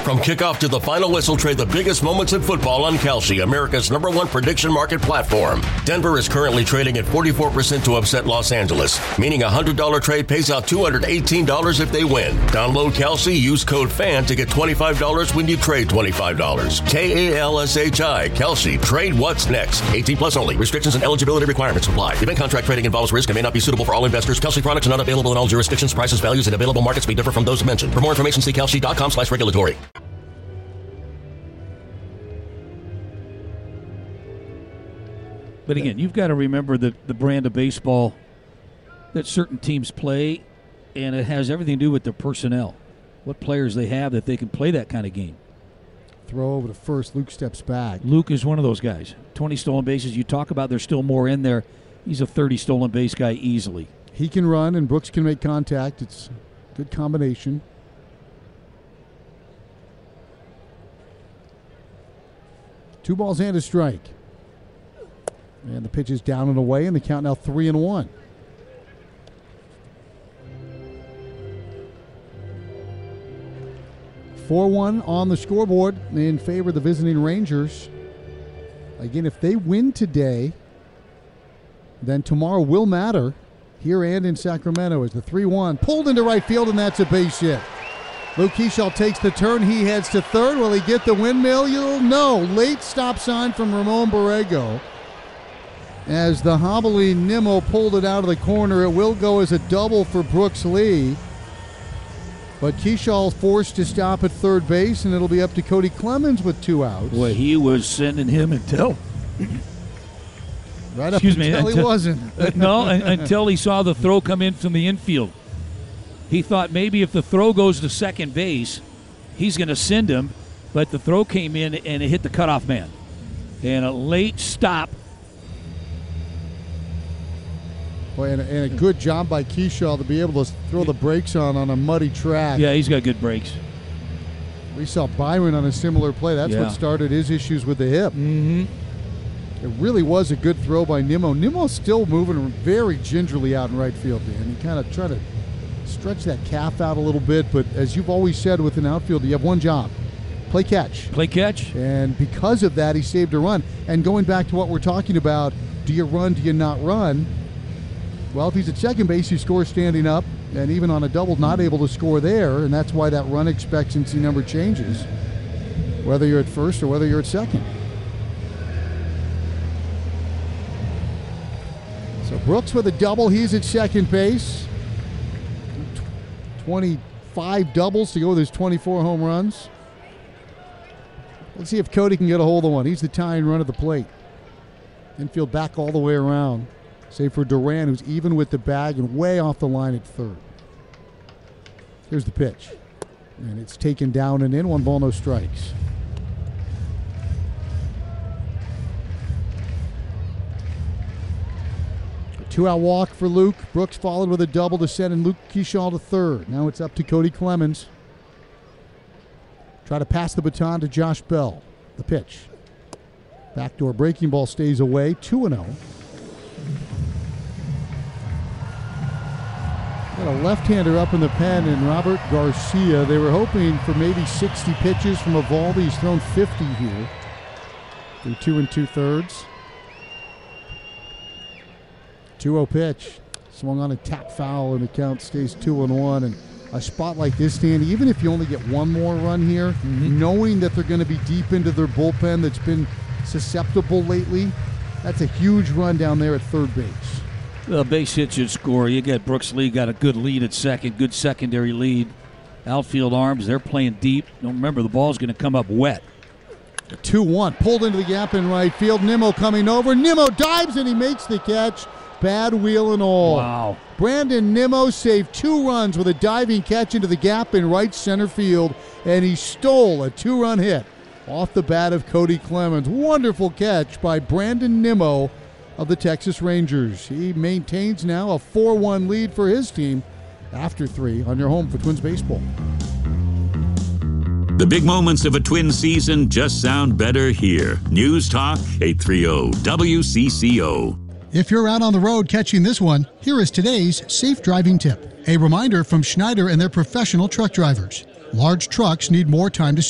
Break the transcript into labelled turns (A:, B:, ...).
A: From kickoff to the final whistle, trade the biggest moments in football on Kalshi, America's #1 prediction market platform. Denver is currently trading at 44% to upset Los Angeles, meaning a $100 trade pays out $218 if they win. Download Kalshi, use code FAN to get $25 when you trade $25. KALSHI, Kalshi, trade what's next. 18 plus only. Restrictions and eligibility requirements apply. Event contract trading involves risk and may not be suitable for all investors. Kalshi products are not available in all jurisdictions. Prices, values, and available markets may differ from those mentioned. For more information, see kalshi.com/regulatory.
B: But again, you've got to remember the brand of baseball that certain teams play, and it has everything to do with their personnel, what players they have that they can play that kind of game.
C: Throw over to first. Luke steps back.
B: Luke is one of those guys. 20 stolen bases. You talk about there's still more in there. He's a 30 stolen base guy easily.
C: He can run, and Brooks can make contact. It's a good combination. Two balls and a strike. And the pitch is down and away, and the count now 3-1. (4-1) on the scoreboard in favor of the visiting Rangers. Again, if they win today, then tomorrow will matter here and in Sacramento as the 3-1 pulled into right field, and that's a base hit. Luke Keeschall takes the turn. He heads to third. Will he get the windmill? You'll know. Late stop sign from Ramon Borrego. As the hobbling Nimmo pulled it out of the corner, it will go as a double for Brooks Lee. But Keeschall forced to stop at third base, and it'll be up to Cody Clemens with 2 outs.
B: Boy, he was sending him until...
C: Right up until he wasn't.
B: Until he saw the throw come in from the infield. He thought maybe if the throw goes to second base, he's going to send him, but the throw came in and it hit the cutoff man. And a late stop.
C: Boy, and a good job by Keeschall to be able to throw the brakes on a muddy track.
B: Yeah, he's got good brakes.
C: We saw Byron on a similar play. That's what started his issues with the hip.
B: Mm-hmm.
C: It really was a good throw by Nimmo. Nimmo's still moving very gingerly out in right field, Dan. He kind of tried to stretch that calf out a little bit, but as you've always said with an outfield, you have one job. Play catch.
B: Play catch.
C: And because of that, he saved a run. And going back to what we're talking about, do you run, do you not run? Well, if he's at second base, he scores standing up, and even on a double, not able to score there, and that's why that run expectancy number changes, whether you're at first or whether you're at second. So Brooks with a double. He's at second base. 25 doubles to go with his 24 home runs. Let's see if Cody can get a hold of one. He's the tying run at the plate. Infield back all the way around. Save for Duran, who's even with the bag and way off the line at third. Here's the pitch. And it's taken down and in. 1 ball, no strikes. A 2-out walk for Luke. Brooks followed with a double to send in Luke Keeschall to third. Now it's up to Cody Clemens. Try to pass the baton to Josh Bell. The pitch. Backdoor breaking ball stays away. 2-0. Got a left-hander up in the pen in Robert Garcia. They were hoping for maybe 60 pitches from Evaldi. He's thrown 50 here through 2 2/3. 2-0 pitch. Swung on a tap foul, and the count stays 2-1. And a spot like this, Dan, even if you only get one more run here, knowing that they're going to be deep into their bullpen that's been susceptible lately, that's a huge run down there at third base.
B: Well, base hit should score. You got Brooks Lee got a good lead at second, good secondary lead. Outfield arms, they're playing deep. Don't remember, the ball's going to come up wet.
C: 2-1, pulled into the gap in right field. Nimmo coming over. Nimmo dives and he makes the catch. Bad wheel and all.
B: Wow.
C: Brandon Nimmo saved 2 runs with a diving catch into the gap in right center field, and he stole a 2-run hit off the bat of Cody Clemens. Wonderful catch by Brandon Nimmo of the Texas Rangers. He maintains now a 4-1 lead for his team after 3 on your home for Twins baseball.
D: The big moments of a Twins season just sound better here. News Talk 830 WCCO.
E: If you're out on the road catching this one, here is today's safe driving tip. A reminder from Schneider and their professional truck drivers. Large trucks need more time to